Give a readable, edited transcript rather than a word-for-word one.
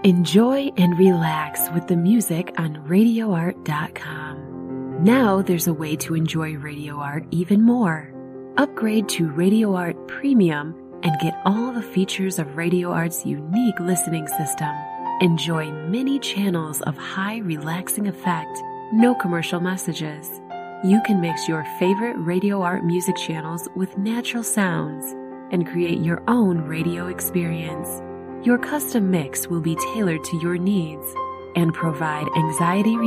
Enjoy and relax with the music on RadioArt.com. Now there's a way to enjoy Radio Art even more. Upgrade to Radio Art Premium and get all the features of Radio Art's unique listening system. Enjoy many channels of high relaxing effect, no commercial messages. You can mix your favorite Radio Art music channels with natural sounds and create your own radio experience. Your custom mix will be tailored to your needs and provide anxiety